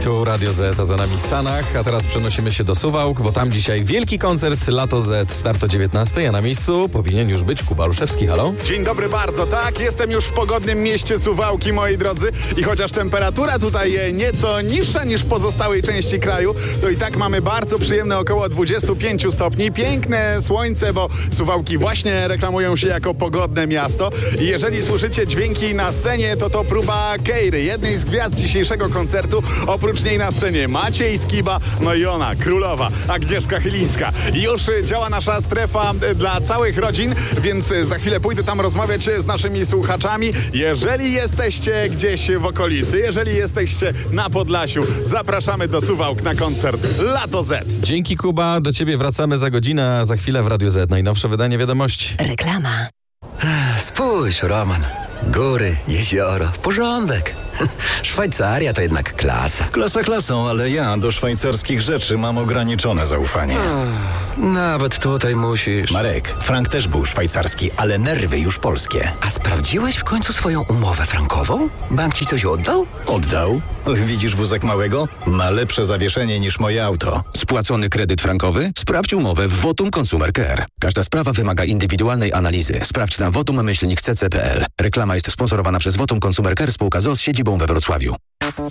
Tu Radio Z, a za nami Sanach, a teraz przenosimy się do Suwałk, bo tam dzisiaj wielki koncert Lato Z, start o 19:00, a na miejscu powinien już być Kuba Olszewski. Halo? Dzień dobry bardzo, tak, jestem już w pogodnym mieście Suwałki, moi drodzy, i chociaż temperatura tutaj nieco niższa niż w pozostałej części kraju, to i tak mamy bardzo przyjemne około 25 stopni, piękne słońce, bo Suwałki właśnie reklamują się jako pogodne miasto i jeżeli słyszycie dźwięki na scenie, to próba Kejry, jednej z gwiazd dzisiejszego koncertu. Oprócz niej na scenie Maciej Skiba, no i ona, królowa, Agnieszka Chylińska. Już działa nasza strefa dla całych rodzin, więc za chwilę pójdę tam rozmawiać z naszymi słuchaczami. Jeżeli jesteście gdzieś w okolicy, jeżeli jesteście na Podlasiu, zapraszamy do Suwałk na koncert Lato Z. Dzięki, Kuba, do ciebie wracamy za godzinę, a za chwilę w Radiu Z najnowsze wydanie wiadomości. Reklama. Spójrz, Roman. Góry, jezioro, porządek. Szwajcaria to jednak klasa. Klasa klasą, ale ja do szwajcarskich rzeczy mam ograniczone zaufanie. Nawet tutaj musisz. Marek, frank też był szwajcarski, ale nerwy już polskie. A sprawdziłeś w końcu swoją umowę frankową? Bank ci coś oddał? Oddał? Widzisz wózek małego? Ma lepsze zawieszenie niż moje auto. Spłacony kredyt frankowy? Sprawdź umowę w Votum Consumer Care. Każda sprawa wymaga indywidualnej analizy. Sprawdź na votum-cc.pl. Reklama jest sponsorowana przez Votum Consumer Care, spółka z siedzibą we Wrocławiu.